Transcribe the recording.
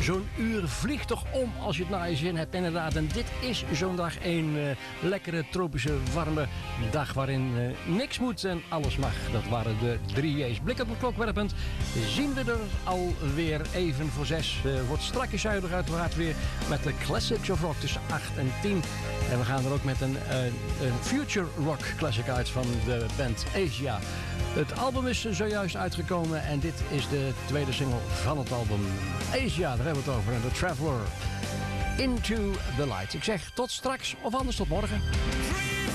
Zo'n uur vliegt toch om als je het naar je zin hebt, inderdaad. En dit is zo'n dag een lekkere, tropische, warme dag waarin niks moet en alles mag. Dat waren de 3 J's. Blik op de klok werpend zien we er alweer even voor 6. Wordt strakjes zuidig uiteraard weer met de Classics of Rock tussen 8 en 10. En we gaan er ook met een future rock classic uit van de band Asia. Het album is zojuist uitgekomen en dit is de tweede single van het album. Asia, daar hebben we het over. En The Traveler, Into the Light. Ik zeg tot straks of anders tot morgen.